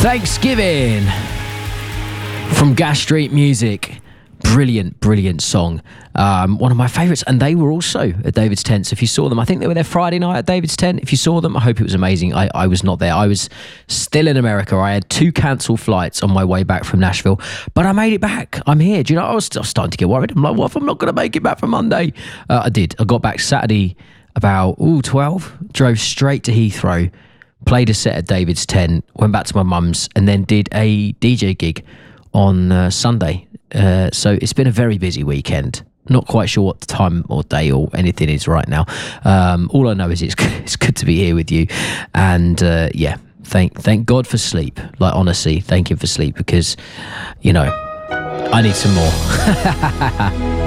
Thanksgiving from Gas Street Music. Brilliant song. One of my favourites, and they were also at David's Tent. So if you saw them, I think they were there Friday night at David's Tent. If you saw them, I hope it was amazing. I was not there. I was still in America. I had 2 cancelled flights on my way back from Nashville, but I made it back. I'm here. Do you know, I was starting to get worried. I'm like, what if I'm not going to make it back for Monday? I did. I got back Saturday about 12, drove straight to Heathrow, played a set at David's Tent, went back to my mum's, and then did a DJ gig on Sunday. So it's been a very busy weekend. Not quite sure what the time or day or anything is right now. All I know is it's good to be here with you, and thank God for sleep. Like, honestly, thank Him for sleep, because I need some more.